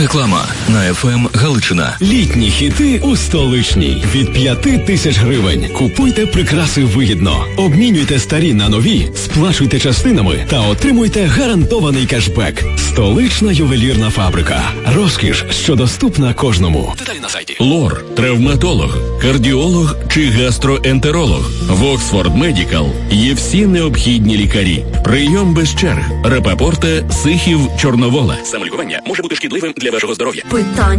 Реклама на ФМ Галичина. Літні хіти у столичній. Від 5000 гривень. Купуйте прикраси вигідно. Обмінюйте старі на нові, сплачуйте частинами та отримуйте гарантований кешбек. Столична ювелірна фабрика. Розкіш, що доступна кожному. Деталі на сайті. Лор, травматолог, кардіолог чи гастроентеролог. В Оксфорд Медікал є всі необхідні лікарі. Прийом без черг. Рапапорте, Сихів, Чорновола. Самолікування може бути шкідливим для вашого здоров'я. Питання